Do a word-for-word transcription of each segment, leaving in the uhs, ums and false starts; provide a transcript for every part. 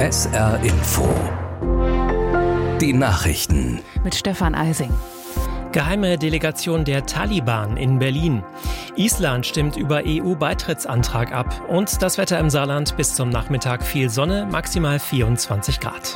S R Info. Die Nachrichten. Mit Stefan Eising. Geheime Delegation der Taliban in Berlin. Island stimmt über E U-Beitrittsantrag ab. Und das Wetter im Saarland bis zum Nachmittag: viel Sonne, maximal vierundzwanzig Grad.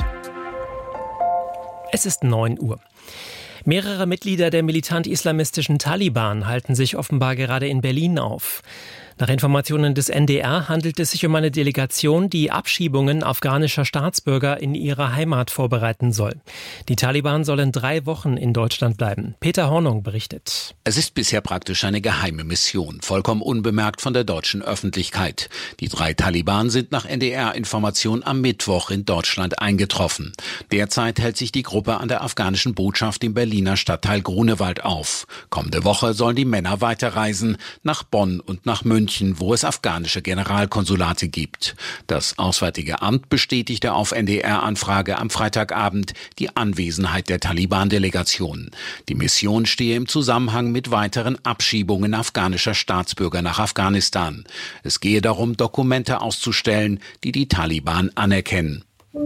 Es ist neun Uhr. Mehrere Mitglieder der militant-islamistischen Taliban halten sich offenbar gerade in Berlin auf. Nach Informationen des N D R handelt es sich um eine Delegation, die Abschiebungen afghanischer Staatsbürger in ihre Heimat vorbereiten soll. Die Taliban sollen drei Wochen in Deutschland bleiben. Peter Hornung berichtet. Es ist bisher praktisch eine geheime Mission, vollkommen unbemerkt von der deutschen Öffentlichkeit. Die drei Taliban sind nach N D R-Information am Mittwoch in Deutschland eingetroffen. Derzeit hält sich die Gruppe an der afghanischen Botschaft im Berliner Stadtteil Grunewald auf. Kommende Woche sollen die Männer weiterreisen nach Bonn und nach München, wo es afghanische Generalkonsulate gibt. Das Auswärtige Amt bestätigte auf N D R-Anfrage am Freitagabend die Anwesenheit der Taliban-Delegation. Die Mission stehe im Zusammenhang mit weiteren Abschiebungen afghanischer Staatsbürger nach Afghanistan. Es gehe darum, Dokumente auszustellen, die die Taliban anerkennen.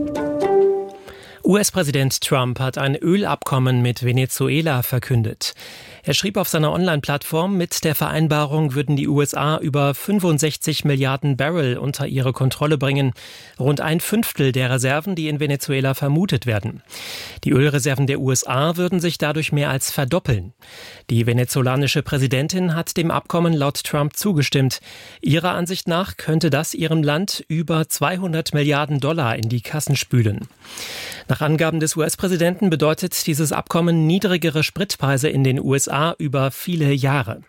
U S-Präsident Trump hat ein Ölabkommen mit Venezuela verkündet. Er schrieb auf seiner Online-Plattform, mit der Vereinbarung würden die U S A über fünfundsechzig Milliarden Barrel unter ihre Kontrolle bringen, rund ein Fünftel der Reserven, die in Venezuela vermutet werden. Die Ölreserven der U S A würden sich dadurch mehr als verdoppeln. Die venezolanische Präsidentin hat dem Abkommen laut Trump zugestimmt. Ihrer Ansicht nach könnte das ihrem Land über zweihundert Milliarden Dollar in die Kassen spülen. Nach Angaben des U S-Präsidenten bedeutet dieses Abkommen niedrigere Spritpreise in den U S A über viele Jahre.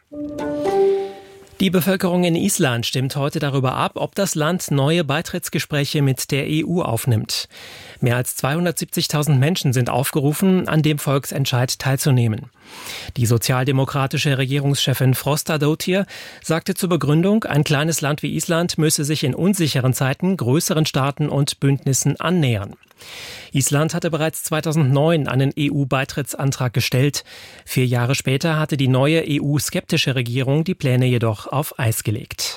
Die Bevölkerung in Island stimmt heute darüber ab, ob das Land neue Beitrittsgespräche mit der E U aufnimmt. Mehr als zweihundertsiebzigtausend Menschen sind aufgerufen, an dem Volksentscheid teilzunehmen. Die sozialdemokratische Regierungschefin Frostadóttir sagte zur Begründung, ein kleines Land wie Island müsse sich in unsicheren Zeiten größeren Staaten und Bündnissen annähern. Island hatte bereits zweitausendneun einen E U-Beitrittsantrag gestellt. Vier Jahre später hatte die neue E U-skeptische Regierung die Pläne jedoch auf Eis gelegt.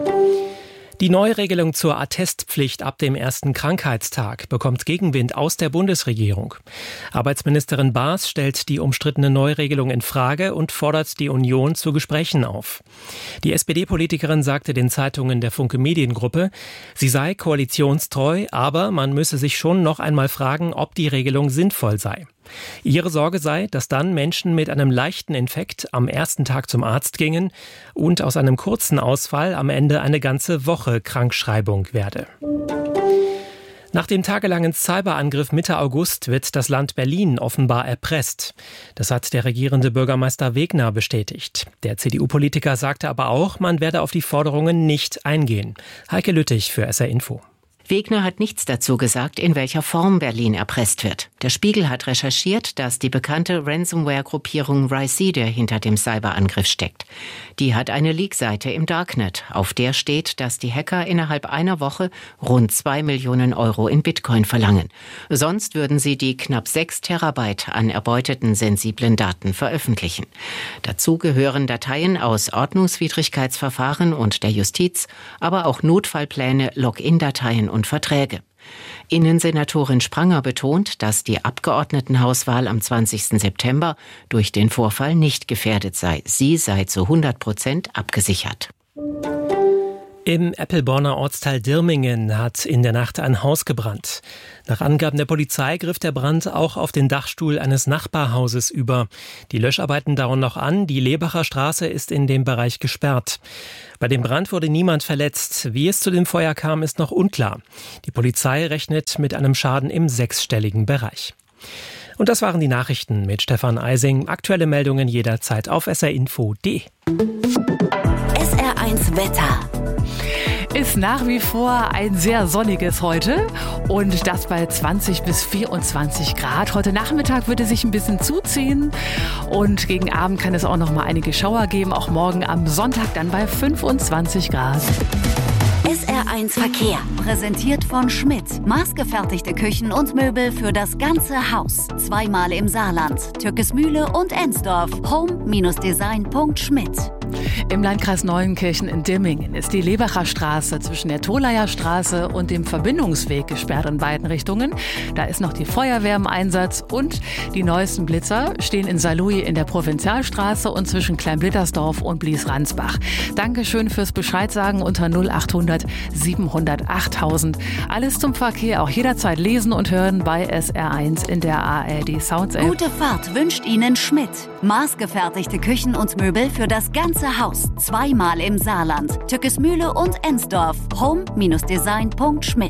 Die Neuregelung zur Attestpflicht ab dem ersten Krankheitstag bekommt Gegenwind aus der Bundesregierung. Arbeitsministerin Baas stellt die umstrittene Neuregelung in Frage und fordert die Union zu Gesprächen auf. Die S P D-Politikerin sagte den Zeitungen der Funke Mediengruppe, sie sei koalitionstreu, aber man müsse sich schon noch einmal fragen, ob die Regelung sinnvoll sei. Ihre Sorge sei, dass dann Menschen mit einem leichten Infekt am ersten Tag zum Arzt gingen und aus einem kurzen Ausfall am Ende eine ganze Woche Krankschreibung werde. Nach dem tagelangen Cyberangriff Mitte August wird das Land Berlin offenbar erpresst. Das hat der regierende Bürgermeister Wegner bestätigt. Der C D U-Politiker sagte aber auch, man werde auf die Forderungen nicht eingehen. Heike Lüttich für S R Info. Wegner hat nichts dazu gesagt, in welcher Form Berlin erpresst wird. Der Spiegel hat recherchiert, dass die bekannte Ransomware-Gruppierung Ricida hinter dem Cyberangriff steckt. Die hat eine Leak-Seite im Darknet, auf der steht, dass die Hacker innerhalb einer Woche rund zwei Millionen Euro in Bitcoin verlangen. Sonst würden sie die knapp sechs Terabyte an erbeuteten sensiblen Daten veröffentlichen. Dazu gehören Dateien aus Ordnungswidrigkeitsverfahren und der Justiz, aber auch Notfallpläne, Login-Dateien und Verträge. Innensenatorin Spranger betont, dass die Abgeordnetenhauswahl am zwanzigsten September durch den Vorfall nicht gefährdet sei. Sie sei zu hundert Prozent abgesichert. Im Eppelborner Ortsteil Dirmingen hat in der Nacht ein Haus gebrannt. Nach Angaben der Polizei griff der Brand auch auf den Dachstuhl eines Nachbarhauses über. Die Löscharbeiten dauern noch an. Die Lebacher Straße ist in dem Bereich gesperrt. Bei dem Brand wurde niemand verletzt. Wie es zu dem Feuer kam, ist noch unklar. Die Polizei rechnet mit einem Schaden im sechsstelligen Bereich. Und das waren die Nachrichten mit Stefan Eising. Aktuelle Meldungen jederzeit auf s r info punkt d e. S R eins Wetter. Ist nach wie vor ein sehr sonniges heute und das bei zwanzig bis vierundzwanzig Grad. Heute Nachmittag wird es sich ein bisschen zuziehen und gegen Abend kann es auch noch mal einige Schauer geben. Auch morgen am Sonntag dann bei fünfundzwanzig Grad. S R eins Verkehr, präsentiert von Schmidt. Maßgefertigte Küchen und Möbel für das ganze Haus. Zweimal im Saarland, Türkismühle und Ensdorf. home Bindestrich design Punkt schmidt. Im Landkreis Neuenkirchen in Dimmingen ist die Lebacher Straße zwischen der Tolayer Straße und dem Verbindungsweg gesperrt in beiden Richtungen. Da ist noch die Feuerwehr im Einsatz und die neuesten Blitzer stehen in Saarlouis in der Provinzialstraße und zwischen Kleinblittersdorf und Blies-Ransbach. Dankeschön fürs Bescheidsagen unter null achthundert siebenhundert achttausend. Alles zum Verkehr auch jederzeit lesen und hören bei S R eins in der A R D Sounds App. Gute Fahrt wünscht Ihnen Schmidt. Maßgefertigte Küchen und Möbel für das ganze Haus. Zweimal im Saarland. Tückesmühle und Ensdorf. home Design punkt schmidt.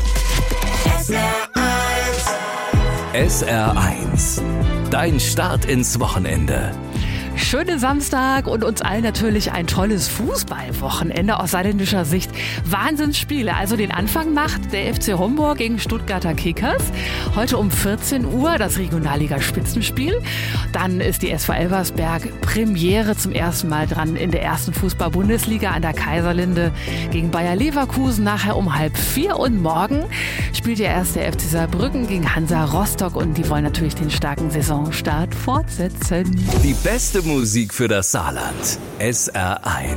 S R eins. Dein Start ins Wochenende. Schönen Samstag und uns allen natürlich ein tolles Fußballwochenende aus saarländischer Sicht. Wahnsinnsspiele. Also den Anfang macht der F C Homburg gegen Stuttgarter Kickers. Heute um vierzehn Uhr das Regionalliga-Spitzenspiel. Dann ist die S V Elversberg Premiere zum ersten Mal dran in der ersten Fußball-Bundesliga an der Kaiserlinde gegen Bayer Leverkusen. Nachher um halb vier und morgen spielt der erste F C Saarbrücken gegen Hansa Rostock und die wollen natürlich den starken Saisonstart fortsetzen. Die beste Musik für das Saarland. S R eins.